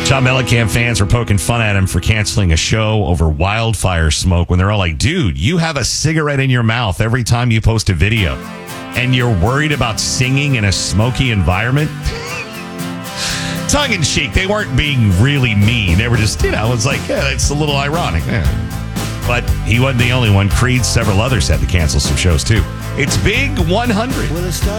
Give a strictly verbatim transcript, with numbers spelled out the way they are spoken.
John Mellencamp fans were poking fun at him for canceling a show over wildfire smoke when they're all like, dude, you have a cigarette in your mouth every time you post a video, and you're worried about singing in a smoky environment? Tongue in cheek, they weren't being really mean. They were just, you know, it's like, yeah, it's a little ironic. Yeah. But he wasn't the only one. Creed, several others had to cancel some shows too. It's Big one hundred.